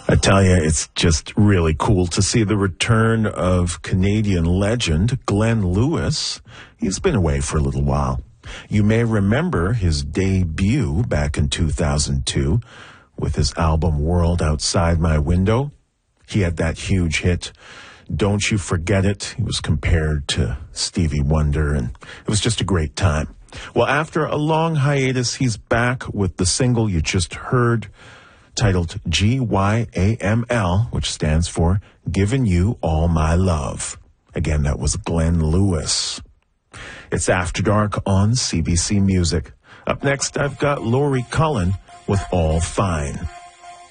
I tell you, it's just really cool to see the return of Canadian legend Glenn Lewis. He's been away for a little while. You may remember his debut back in 2002 with his album World Outside My Window. He had that huge hit, Don't You Forget It. He was compared to Stevie Wonder, and it was just a great time. Well, after a long hiatus, he's back with the single you just heard, titled GYAML, which stands for Giving You All My Love. Again, that was Glenn Lewis. It's After Dark on CBC Music. Up next, I've got Laurie Cullen with All Fine.